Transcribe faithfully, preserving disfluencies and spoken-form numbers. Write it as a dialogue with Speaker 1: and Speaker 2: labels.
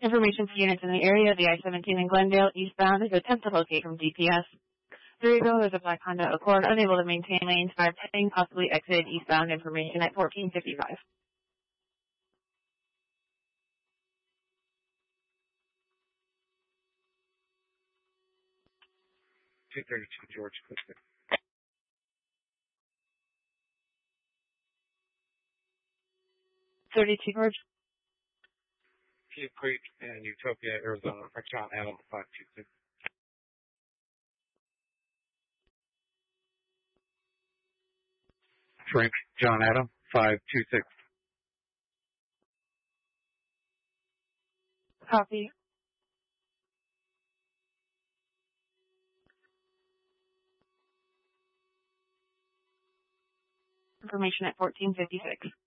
Speaker 1: Information for units in the area, the I seventeen in Glendale, eastbound, is attempt to locate from G P S. Louisville, there's a black Honda Accord unable to maintain lanes five ten, possibly exited eastbound. Information at fourteen fifty-five.
Speaker 2: two thirty-two George Clifton.
Speaker 1: thirty-two George.
Speaker 2: Cave Creek and Utopia, Arizona, for John Adam, five two six. Frank John Adam, five two six.
Speaker 1: Copy. Information at fourteen fifty-six.